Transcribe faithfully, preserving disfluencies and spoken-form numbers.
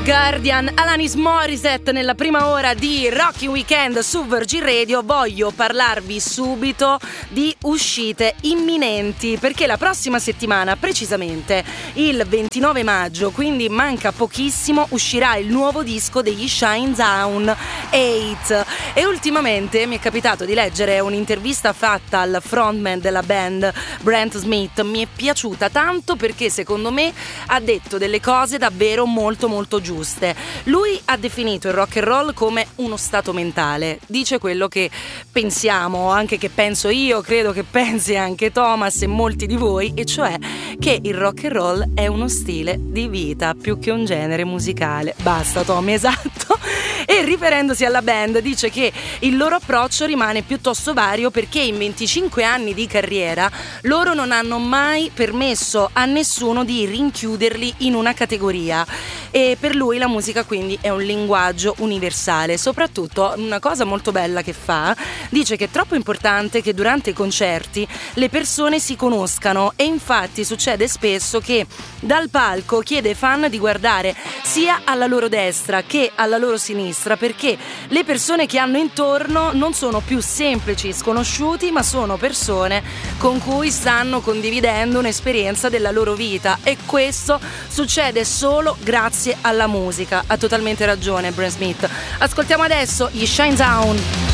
Guardian, Alanis Morissette nella prima ora di Rocky Weekend su Virgin Radio. Voglio parlarvi subito di uscite imminenti, perché la prossima settimana, precisamente il ventinove maggio, quindi manca pochissimo, uscirà il nuovo disco degli Shinedown otto. E ultimamente mi è capitato di leggere un'intervista fatta al frontman della band, Brent Smith. Mi è piaciuta tanto perché secondo me ha detto delle cose davvero molto molto giuste. Lui ha definito il rock and roll come uno stato mentale. Dice quello che pensiamo, anche che penso io, credo che pensi anche Thomas e molti di voi, e cioè che il rock and roll è uno stile di vita più che un genere musicale. Basta Tommy, esatto. E riferendosi alla band dice che il loro approccio rimane piuttosto vario, perché in venticinque anni di carriera loro non hanno mai permesso a nessuno di rinchiuderli in una categoria, e per lui la musica quindi è un linguaggio universale. Soprattutto una cosa molto bella che fa, dice che è troppo importante che durante i concerti le persone si conoscano, e infatti succede spesso che dal palco chiede ai fan di guardare sia alla loro destra che alla loro sinistra, perché le persone che hanno intorno non sono più semplici sconosciuti, ma sono persone con cui stanno condividendo un'esperienza della loro vita, e questo succede solo grazie alla musica. Ha totalmente ragione Brent Smith. Ascoltiamo adesso gli Shinedown.